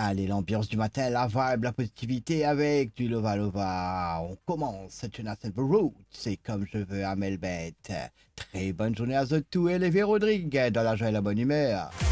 Allez, l'ambiance du matin, la vibe, la positivité avec du Lova Lova. On commence, c'est une Simple Route, c'est comme je veux à Melbet. Très bonne journée à The Two et Lévé Rodrigue, dans la joie et la bonne humeur.